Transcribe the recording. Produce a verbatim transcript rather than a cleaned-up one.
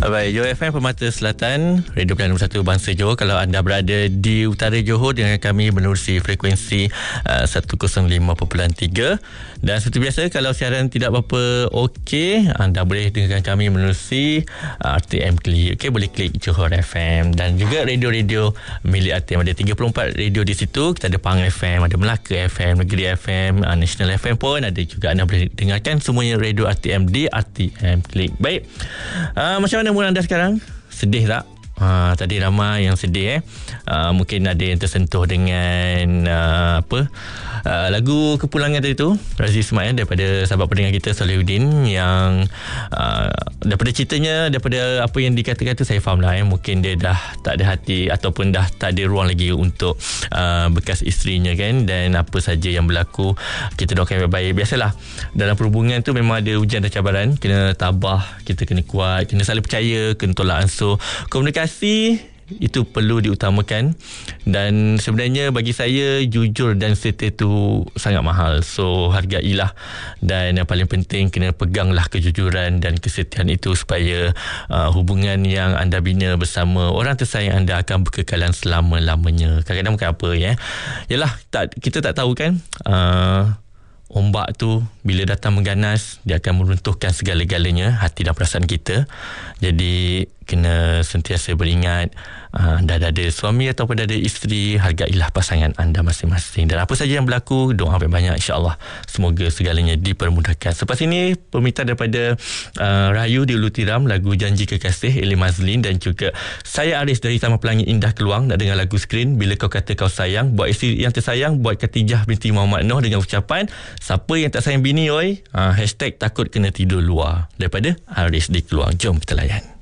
Baik, Johor F M Permata Selatan, Radio Pilihan Nombor satu Bangsa Johor. Kalau anda berada di utara Johor, dengan kami menerusi frekuensi uh, seratus lima perpuluhan tiga. Dan seperti biasa, kalau siaran tidak berapa okey, anda boleh dengarkan kami menerusi uh, R T M Klik. Okey, boleh klik Johor F M dan juga radio-radio milik R T M. Ada tiga puluh empat radio di situ. Kita ada Pang F M, ada Melaka F M, Negeri F M, uh, National F M pun ada juga. Anda boleh dengarkan semuanya radio R T M di R T M Klik. Baik, uh, macam mana mood anda sekarang? Sedih tak? Ha, tadi ramai yang sedih eh. Uh, mungkin ada yang tersentuh dengan uh, apa uh, lagu Kepulangan tadi tu, Razi Ismail, daripada sahabat pendengar kita Solihuddin, yang uh, daripada ceritanya, daripada apa yang dikata-kata, saya faham lah eh. Mungkin dia dah tak ada hati ataupun dah tak ada ruang lagi untuk uh, bekas isterinya kan. Dan apa saja yang berlaku, kita doakan yang baik. Biasalah dalam perhubungan tu memang ada ujian dan cabaran. Kena tabah, kita kena kuat, kena saling percaya, kena tolak ansur. Komunikasi itu perlu diutamakan. Dan sebenarnya bagi saya, jujur dan setia tu sangat mahal. So hargailah. Dan yang paling penting, kena peganglah kejujuran dan kesetiaan itu, supaya uh, hubungan yang anda bina bersama orang tersayang anda akan berkekalan selama-lamanya. Kadang-kadang bukan apa ya. Yalah, tak, kita tak tahu kan, uh, ombak tu bila datang mengganas, dia akan meruntuhkan segala-galanya, hati dan perasaan kita. Jadi kena sentiasa beringat, uh, dah ada suami ataupun dah ada isteri, hargailah pasangan anda masing-masing. Dan apa saja yang berlaku, doa banyak-banyak, insya-Allah semoga segalanya dipermudahkan. Selepas ini permintaan daripada uh, Rahayu di Ulu Tiram, lagu Janji Kekasih Eli Mazlin, dan juga saya Aris dari Taman Pelangi Indah Keluang nak dengar lagu Skrin Bila Kau Kata Kau Sayang. Buat isteri yang tersayang, buat Khatijah binti Muhammad Noh dengan ucapan, siapa yang tak sayang bini oi, uh, hashtag takut kena tidur luar, daripada Aris di Keluang. Jom kita layan.